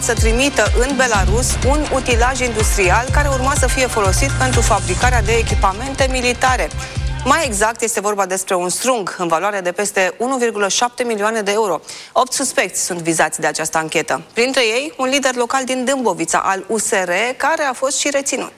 să trimită în Belarus un utilaj industrial care urma să fie folosit pentru fabricarea de echipamente militare. Mai exact, este vorba despre un strung în valoare de peste 1,7 milioane de euro. 8 suspecți sunt vizați de această anchetă. Printre ei, un lider local din Dâmbovița al USR, care a fost și reținut.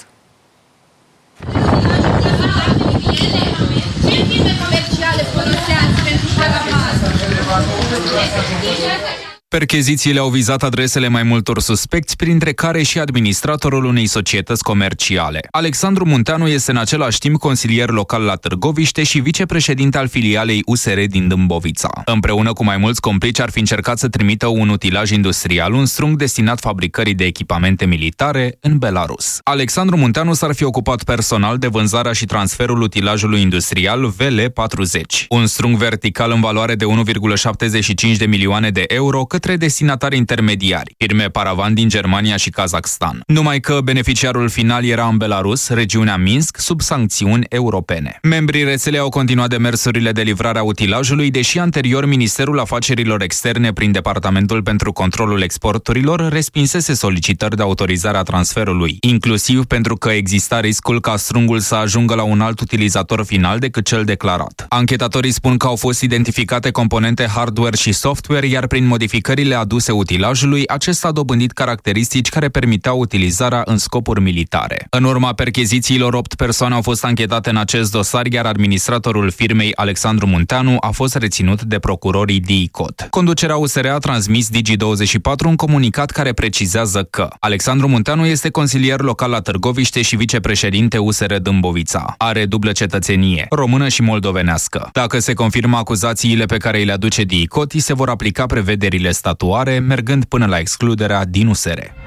Perchezițiile au vizat adresele mai multor suspecți, printre care și administratorul unei societăți comerciale. Alexandru Munteanu este în același timp consilier local la Târgoviște și vicepreședinte al filialei USR din Dâmbovița. Împreună cu mai mulți complici ar fi încercat să trimită un utilaj industrial, un strung destinat fabricării de echipamente militare, în Belarus. Alexandru Munteanu s-ar fi ocupat personal de vânzarea și transferul utilajului industrial VL40, un strung vertical în valoare de 1,75 de milioane de euro către destinatari intermediari, firme paravan din Germania și Kazakhstan. Numai că beneficiarul final era în Belarus, regiunea Minsk, sub sancțiuni europene. Membrii rețelei au continuat demersurile de livrare a utilajului, deși anterior Ministerul Afacerilor Externe, prin Departamentul pentru Controlul Exporturilor, respinsese solicitări de autorizare a transferului, inclusiv pentru că exista riscul ca strungul să ajungă la un alt utilizator final decât cel declarat. Anchetatorii spun că au fost identificate componente hardware și software, iar prin modificările aduse utilajului, acesta a dobândit caracteristici care permiteau utilizarea în scopuri militare. În urma perchezițiilor, 8 persoane au fost anchetate în acest dosar, iar administratorul firmei, Alexandru Munteanu, a fost reținut de procurorii DICOT. Conducerea USR a transmis Digi24 un comunicat care precizează că Alexandru Munteanu este consilier local la Târgoviște și vicepreședinte USR Dâmbovița. Are dublă cetățenie, română și moldovenească. Dacă se confirmă acuzațiile pe care le aduce DICOT, îi se vor aplica prevederile statuare, mergând până la excluderea din USR.